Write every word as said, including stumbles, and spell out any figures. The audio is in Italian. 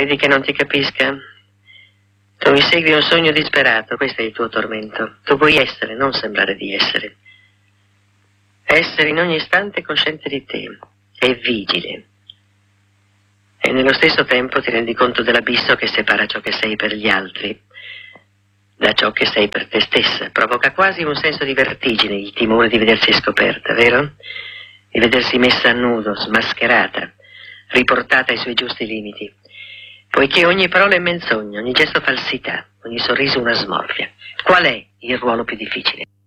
Credi che non ti capisca? Tu insegui un sogno disperato, questo è il tuo tormento. Tu vuoi essere, non sembrare di essere. Essere in ogni istante cosciente di te e vigile. E nello stesso tempo ti rendi conto dell'abisso che separa ciò che sei per gli altri da ciò che sei per te stessa. Provoca quasi un senso di vertigine il timore di vedersi scoperta, vero? Di vedersi messa a nudo, smascherata, riportata ai suoi giusti limiti. Poiché ogni parola è menzogna, ogni gesto falsità, ogni sorriso una smorfia. Qual è il ruolo più difficile?